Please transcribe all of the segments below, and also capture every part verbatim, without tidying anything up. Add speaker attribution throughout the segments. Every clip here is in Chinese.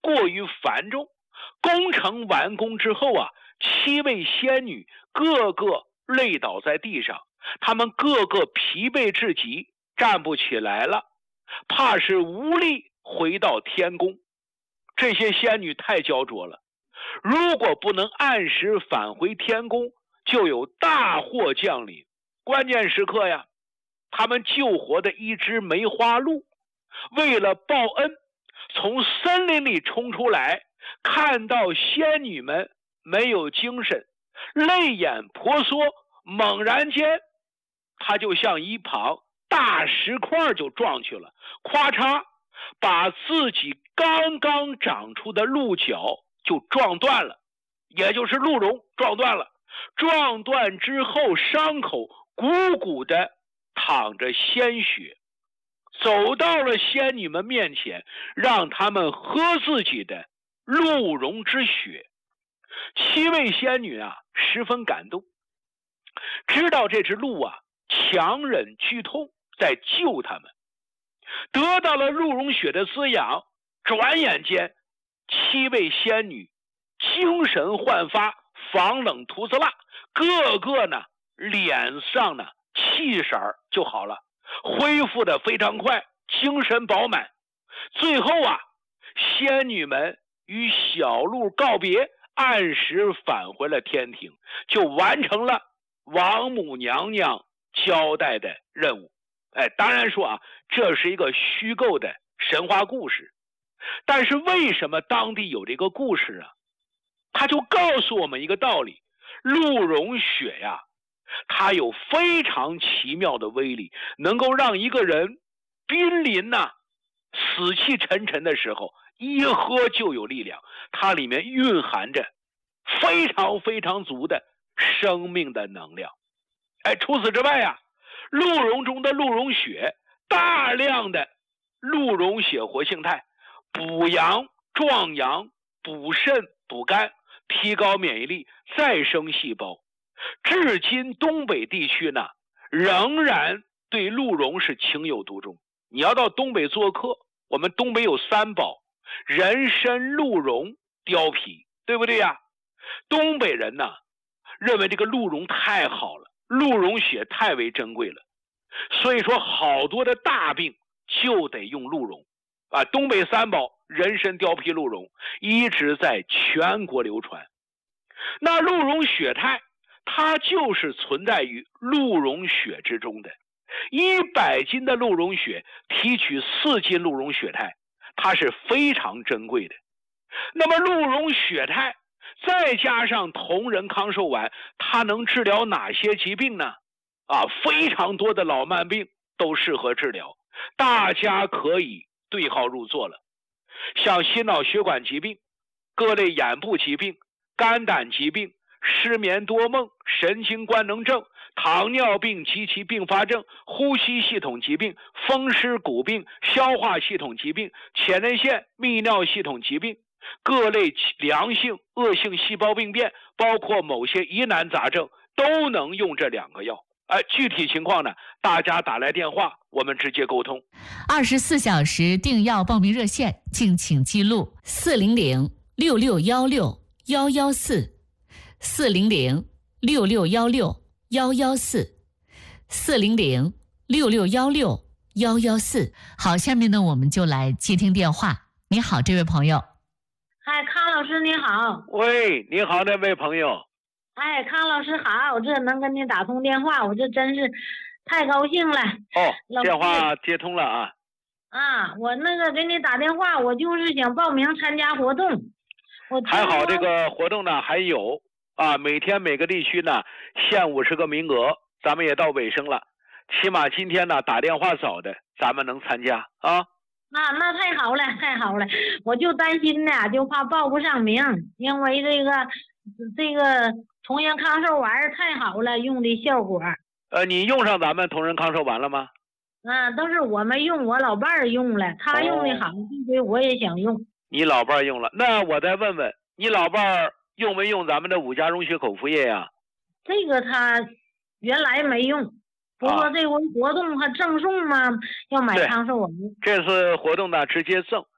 Speaker 1: 过于繁重。工程完工之后啊，七位仙女个个累倒在地上，她们个个疲惫至极，站不起来了，怕是无力回到天宫。这些仙女太焦灼了，如果不能按时返回天宫，就有大祸降临。关键时刻呀，他们救活的一只梅花鹿，为了报恩，从森林里冲出来，看到仙女们没有精神，泪眼婆娑，猛然间他就向一旁大石块就撞去了，咵嚓，把自己刚刚长出的鹿角就撞断了，也就是鹿茸撞断了。撞断之后，伤口鼓鼓的淌着鲜血，走到了仙女们面前，让他们喝自己的鹿茸之血。七位仙女啊十分感动，知道这只鹿啊强忍剧痛在救他们，得到了鹿茸血的滋养，转眼间七位仙女精神焕发，防冷涂子蜡，个个呢脸上呢气色就好了，恢复的非常快，精神饱满。最后啊，仙女们与小鹿告别，按时返回了天庭，就完成了王母娘娘交代的任务。哎，当然说啊，这是一个虚构的神话故事，但是为什么当地有这个故事啊？他就告诉我们一个道理，鹿茸血呀，它有非常奇妙的威力，能够让一个人濒临呐、啊、死气沉沉的时候，一喝就有力量，它里面蕴含着非常非常足的生命的能量。哎，除此之外啊，鹿茸中的鹿茸血大量的鹿茸血活性肽，补阳壮阳，补肾补肝，提高免疫力，再生细胞。至今东北地区呢仍然对鹿茸是情有独钟。你要到东北做客，我们东北有三宝：人参、鹿茸、貂皮，对不对呀？东北人呢认为这个鹿茸太好了，鹿茸血太为珍贵了，所以说好多的大病就得用鹿茸啊。东北三宝人参、貂皮、鹿茸一直在全国流传。那鹿茸血肽它就是存在于鹿茸血之中的，一百斤的鹿茸血提取四斤鹿茸血肽，它是非常珍贵的。那么鹿茸血肽再加上同仁康寿丸，它能治疗哪些疾病呢？啊，非常多的老慢病都适合治疗，大家可以对号入座了。像心脑血管疾病、各类眼部疾病、肝胆疾病、失眠多梦、神经官能症、糖尿病及其并发症、呼吸系统疾病、风湿骨病、消化系统疾病、前列腺泌尿系统疾病、各类良性恶性细胞病变，包括某些疑难杂症，都能用这两个药。哎，具体情况呢，大家打来电话，我们直接沟通。
Speaker 2: 二十四小时订药报名热线，敬请记录：四零零六六幺六幺幺四，四零零六六幺六幺幺四，四零零六六幺六幺幺四。好，下面呢，我们就来接听电话。你好，这位朋友。
Speaker 3: 哎，康老师你好。
Speaker 1: 喂，你好，那位朋友。
Speaker 3: 哎，康老师好，我这能跟你打通电话，我这真是太高兴了。
Speaker 1: 哦，电话接通了啊。
Speaker 3: 啊，我那个给你打电话，我就是想报名参加活动。我
Speaker 1: 还好这个活动呢还有啊，每天每个地区呢限五十个名额，咱们也到尾声了。起码今天呢打电话早的，咱们能参加啊。
Speaker 3: 啊，那太好了，太好了！我就担心呢，就怕报不上名，因为这个这个同仁康寿丸太好了，用的效果。
Speaker 1: 呃，你用上咱们同仁康寿丸了吗？
Speaker 3: 啊，都是我没用，我老伴儿用了，他用的好，所以我也想用。
Speaker 1: 你老伴儿用了，那我再问问，你老伴儿用没用咱们的五加溶血口服液呀？
Speaker 3: 这个他原来没用。不过这回活动还赠送吗？要买康寿丸。
Speaker 1: 这次活动呢直接赠，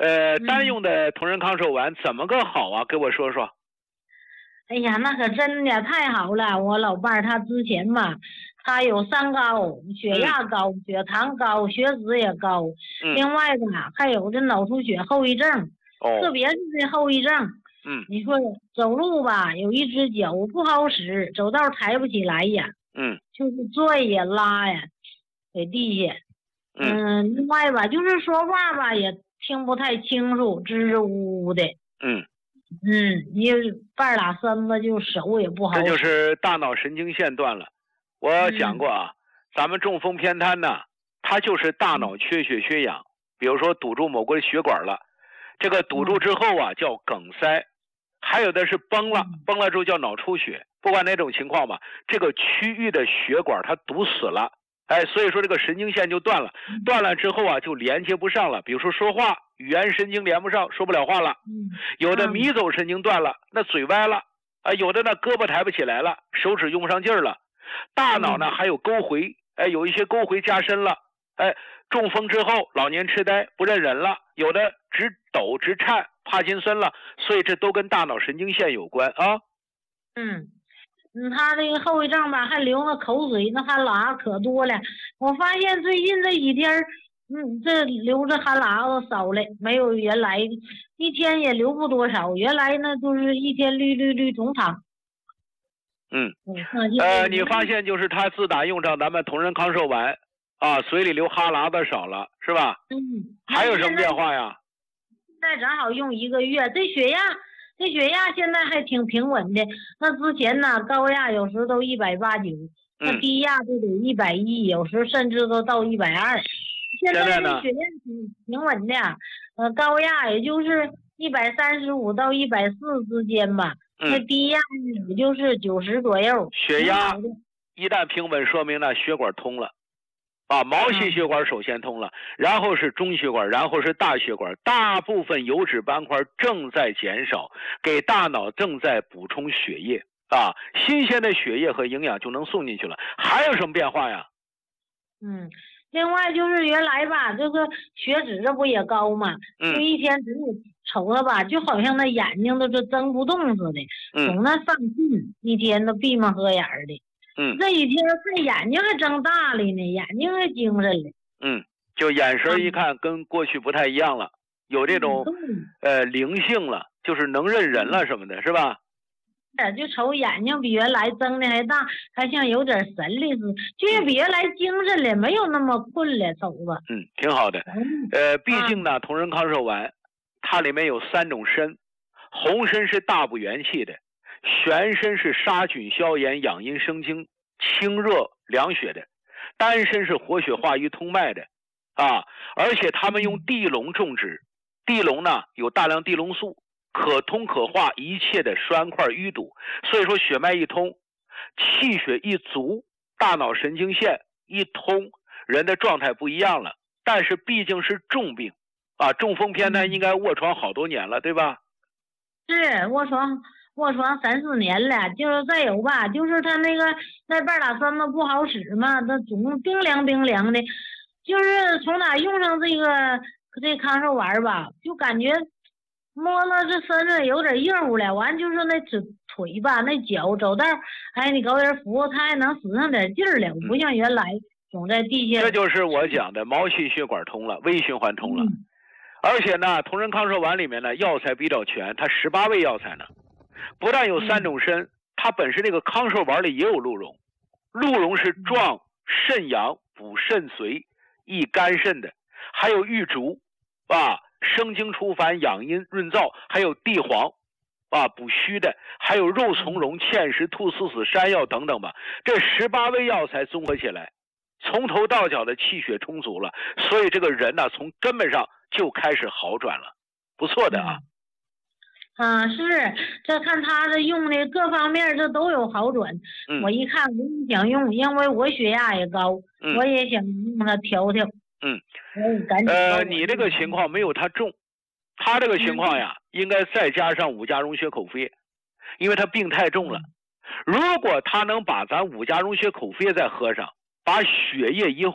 Speaker 1: 呃，单用的同仁康寿丸怎么个好啊？给我说说。
Speaker 3: 哎呀，那可真的太好了！我老伴儿他之前嘛，他有三高，血压高、嗯、血糖高、血脂也高。嗯、另外吧，还有这脑出血后遗症。哦。特别是这后遗症。
Speaker 1: 嗯。
Speaker 3: 你说走路吧，有一只脚不好使，走道抬不起来呀。
Speaker 1: 嗯。
Speaker 3: 就是拽呀、拉呀，给地下。嗯。嗯。另外吧，就是说话吧，也听不太清楚，支支吾吾的。
Speaker 1: 嗯。
Speaker 3: 嗯，你半拉身子就手也不好。
Speaker 1: 这就是大脑神经线断了。我讲过啊，嗯、咱们中风偏瘫呢，它就是大脑缺血缺氧，比如说堵住某个血管了，这个堵住之后啊叫梗塞，还有的是崩了，崩了之后叫脑出血。不管哪种情况吧，这个区域的血管它堵死了。哎，所以说这个神经线就断了，断了之后啊，就连接不上了。比如说说话，语言神经连不上，说不了话了。有的迷走神经断了，那嘴歪了啊；有的呢胳膊抬不起来了，手指用不上劲儿了。大脑呢还有沟回，哎，有一些沟回加深了。哎，中风之后老年痴呆不认人了，有的直抖直颤，帕金森了。所以这都跟大脑神经线有关啊。
Speaker 3: 嗯。嗯，他这个后遗症吧，还流那口水，那哈喇可多了。我发现最近这几天，嗯，这流着哈喇子少了，没有原来一天也流不多少。原来呢，就是一天绿绿绿总淌。
Speaker 1: 嗯，呃，你发现就是他自打用上咱们同仁康寿丸啊，嘴里流哈喇子少了，是吧？
Speaker 3: 嗯。
Speaker 1: 还有什么变化呀？
Speaker 3: 现在正好用一个月，这血压。这血压现在还挺平稳的，那之前呢，高压有时都一百八九，那低压就得一百一，有时甚至都到一百二。现在这血压挺平稳的，呃，高压也就是一百三十五到一百四之间吧，
Speaker 1: 嗯、
Speaker 3: 那低压也就是九十左右。
Speaker 1: 血压一旦平稳，说明呢血管通了。啊，毛细血管首先通了，然后是中血管，然后是大血管，大部分油脂斑块正在减少，给大脑正在补充血液啊，新鲜的血液和营养就能送进去了。还有什么变化呀？
Speaker 3: 嗯，另外就是原来吧，这个血脂这不也高嘛，
Speaker 1: 嗯、
Speaker 3: 就一天只有瞅着吧，就好像那眼睛都是睁不动似的，
Speaker 1: 嗯、
Speaker 3: 总那上劲，一天都闭目合眼的。
Speaker 1: 嗯，
Speaker 3: 这一天看眼睛还睁大了呢，眼睛还精神了。
Speaker 1: 嗯，就眼神一看跟过去不太一样了，有这种、
Speaker 3: 嗯、
Speaker 1: 呃灵性了，就是能认人了什么的，是吧？
Speaker 3: 就瞅眼睛比原来睁的还大，还像有点神力似的，就是比原来精神了，没有那么困了，瞅吧。
Speaker 1: 嗯，挺好的。呃，毕竟呢，同仁康寿丸它里面有三种参，红参是大补元气的。玄参是杀菌消炎养阴生津清热凉血的，丹参是活血化瘀通脉的啊，而且他们用地龙种植，地龙呢有大量地龙素，可通可化一切的栓块淤堵，所以说血脉一通，气血一足，大脑神经线一通，人的状态不一样了。但是毕竟是重病啊，中风偏瘫应该卧床好多年了，对吧？
Speaker 3: 是卧床卧床三四年了，就是再有吧，就是他那个那半拉身子不好使嘛，他总冰凉冰凉的，就是从哪用上这个这康寿丸吧，就感觉摸了这身子有点硬乎了，完就是那腿腿吧，那脚走道，哎，你搞点扶，他还能使上点劲儿了，不像原来总在地下。
Speaker 1: 这就是我讲的毛细血管通了，微循环通了，嗯、而且呢，同仁康寿丸里面呢药材比较全，它十八味药材呢。不但有三种参，它本身这个康寿丸里也有鹿茸，鹿茸是壮肾阳、补肾髓、益肝肾的，还有玉竹，啊，生津除烦、养阴润燥，还有地黄，啊，补虚的，还有肉苁蓉、芡实、菟丝子、山药等等吧。这十八味药材综合起来，从头到脚的气血充足了，所以这个人呢，从根本上就开始好转了，不错的啊。
Speaker 3: 啊，是，这看他这用的各方面这都有好转。
Speaker 1: 嗯、
Speaker 3: 我一看，我也想用，因为我血压也高，
Speaker 1: 嗯、
Speaker 3: 我也想用它调调。
Speaker 1: 嗯，
Speaker 3: 赶紧
Speaker 1: 呃，你这个情况没有他重，他这个情况呀，嗯、应该再加上五加溶血口服液，因为他病太重了。如果他能把咱五加溶血口服液再喝上，把血液一换，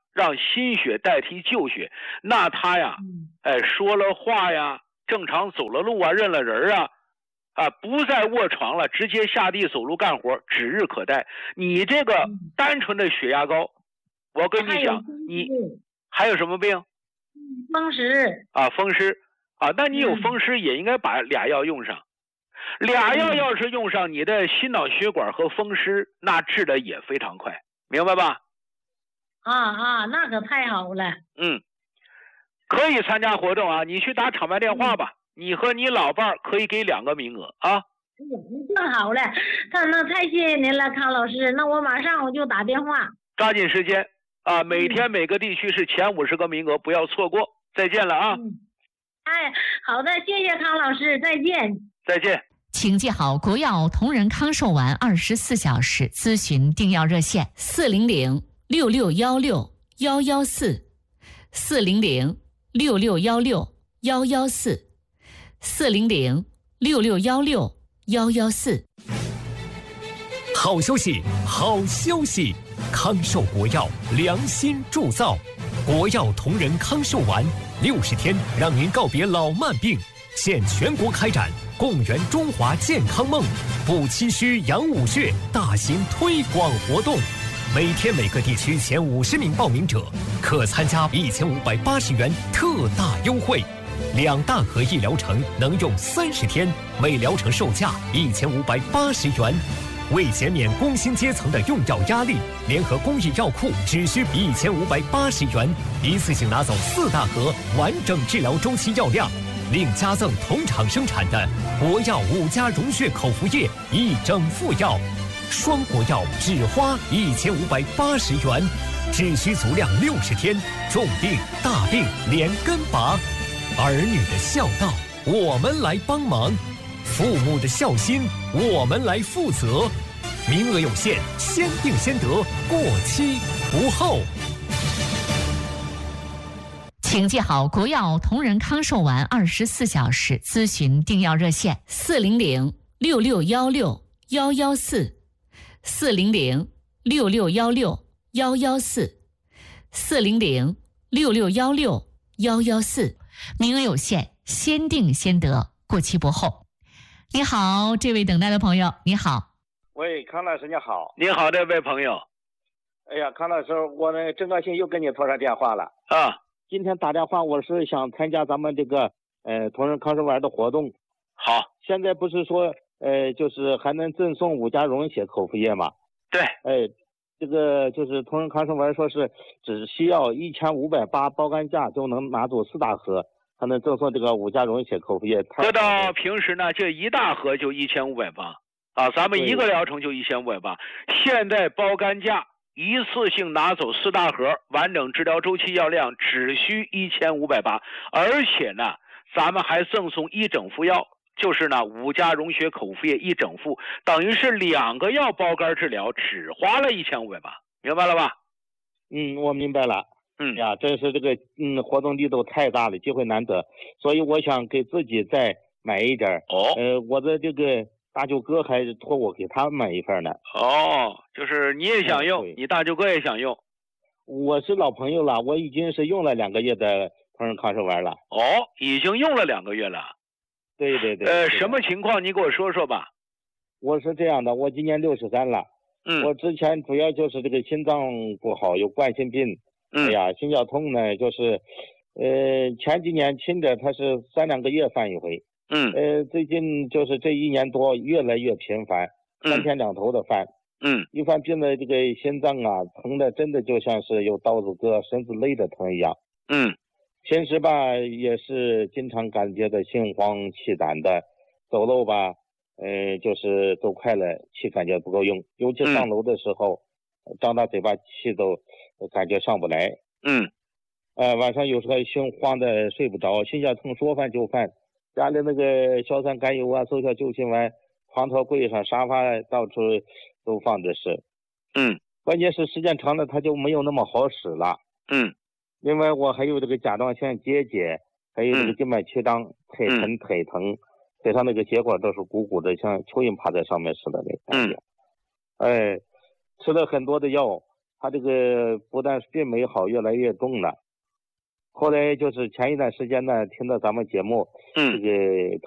Speaker 1: 让新血代替旧血，那他呀，哎，说了话呀，正常走了路啊，认了人啊，啊，不再卧床了，直接下地走路干活，指日可待。你这个单纯的血压高，我跟你讲，你还有什么病？
Speaker 3: 风湿
Speaker 1: 啊，风湿啊，那你有风湿也应该把俩药用上。俩药要是用上，你的心脑血管和风湿那治的也非常快，明白吧？
Speaker 3: 啊啊，那可太好了。
Speaker 1: 嗯，可以参加活动啊，你去打场外电话吧。嗯、你和你老伴儿可以给两个名额啊。
Speaker 3: 更好了，那那太谢谢您了，康老师。那我马上我就打电话。
Speaker 1: 抓紧时间啊！每天每个地区是前五十个名额，不要错过。再见了啊！
Speaker 3: 嗯、哎，好的，谢谢康老师，再见。
Speaker 1: 再见。
Speaker 2: 请记好国药同仁康寿丸二十四小时咨询订药热线：四零零六六幺六幺幺四，四零零六六幺六幺幺四，四零零六六幺六幺幺四。
Speaker 4: 好消息，好消息！康寿国药良心铸造，国药同仁康寿丸，六十天让您告别老慢病，现全国开展共圆中华健康梦、补气虚养五血大型推广活动。每天每个地区前五十名报名者可参加一千五百八十元特大优惠，两大盒一疗程能用三十天，每疗程售价一千五百八十元。为减免工薪阶层的用药压力，联合公益药库只需一千五百八十元，一次性拿走四大盒完整治疗周期药量，另加赠同厂生产的国药五加溶血口服液一整副药，双国药只花一千五百八十元，只需足量六十天，重病大病连根拔，儿女的孝道我们来帮忙，父母的孝心我们来负责，名额有限，先定先得，过期不候。
Speaker 2: 请记好国药同仁康寿丸二十四小时咨询订药热线：四零零六六幺六幺幺四，四零零六六幺六幺幺四，四零零六六幺六幺幺四。名额有限，先定先得，过期不候。你好，这位等待的朋友，你好。
Speaker 5: 喂，康老师你好。
Speaker 1: 你好，这位朋友。
Speaker 5: 哎呀，康老师，我呢真高兴又跟你通上电话了
Speaker 1: 啊。
Speaker 5: 今天打电话我是想参加咱们这个呃同仁康寿丸的活动。
Speaker 1: 好。
Speaker 5: 现在不是说呃就是还能赠送五加溶血口服液吗？
Speaker 1: 对。
Speaker 5: 哎，这个就是同仁康寿丸说是只需要一千五百八包干价就能拿走四大盒。还能赠送这个五加溶血口服液，
Speaker 1: 这到平时呢，这一大盒就一千五百八啊，咱们一个疗程就一千五百八。现在包干价一次性拿走四大盒，完整治疗周期药量只需一千五百八，而且呢，咱们还赠送一整副药，就是呢五加溶血口服液一整副，等于是两个药包干治疗，只花了一千五百八，明白了吧？
Speaker 5: 嗯，我明白了。
Speaker 1: 嗯
Speaker 5: 呀，真是这个嗯活动力度太大了，机会难得，所以我想给自己再买一点。
Speaker 1: 哦，
Speaker 5: 呃，我的这个大舅哥还托我给他买一份呢。
Speaker 1: 哦，就是你也想用，嗯、你大舅哥也想用。
Speaker 5: 我是老朋友了，我已经是用了两个月的同仁康寿丸了。
Speaker 1: 哦，已经用了两个月了。
Speaker 5: 对对对。
Speaker 1: 呃，什么情况？你给我说说吧。
Speaker 5: 我是这样的，我今年六十三了。
Speaker 1: 嗯。
Speaker 5: 我之前主要就是这个心脏不好，有冠心病。
Speaker 1: 嗯，
Speaker 5: 哎呀，心绞痛呢，就是，呃，前几年轻的他是三两个月犯一回，
Speaker 1: 嗯，
Speaker 5: 呃，最近就是这一年多越来越频繁，三天两头的犯，
Speaker 1: 嗯，
Speaker 5: 一犯病的这个心脏啊疼的真的就像是有刀子割，身子累的疼一样，
Speaker 1: 嗯，
Speaker 5: 平时吧也是经常感觉到心慌气短的，走路吧，呃，就是走快了气感觉不够用，尤其上楼的时候。嗯，张大嘴巴气都感觉上不来，
Speaker 1: 嗯，
Speaker 5: 呃，晚上有时候心慌的睡不着，心绞痛说犯就犯，家里那个硝酸甘油啊、速效救心丸，床头柜上、沙发到处都放着是，
Speaker 1: 嗯，
Speaker 5: 关键是时间长了它就没有那么好使了，
Speaker 1: 嗯，
Speaker 5: 另外我还有这个甲状腺结节，还有这个静脉曲张、腿疼、腿疼，腿上那个血管都是鼓鼓的，像蚯蚓趴在上面似的那感觉，
Speaker 1: 嗯，
Speaker 5: 哎。吃了很多的药， 他这个不但病没好，越来越重了。后来就是前一段时间呢，听到咱们节目，
Speaker 1: 嗯
Speaker 5: 这个